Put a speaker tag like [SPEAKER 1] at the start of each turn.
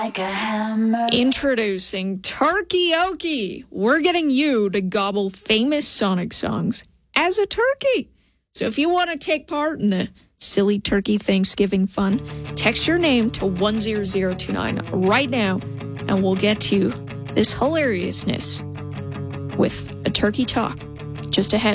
[SPEAKER 1] Like a hammer.
[SPEAKER 2] Introducing Turkey-okie. We're getting you to gobble famous Sonic songs as a turkey. So if you want to take part in the silly turkey Thanksgiving fun, text your name to 10029 right now, and we'll get to this hilariousness with a turkey talk just ahead.